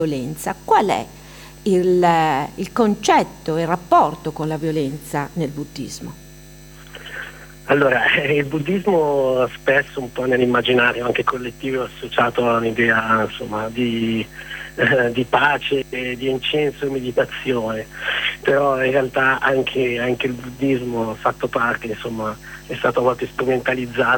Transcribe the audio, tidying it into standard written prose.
violenza. Qual è il concetto, il rapporto con la violenza nel buddismo? Allora, il buddismo spesso un po' nell'immaginario anche collettivo è associato a un'idea, insomma, di pace, di incenso e meditazione, però in realtà anche il buddismo ha fatto parte, insomma, è stato a volte strumentalizzato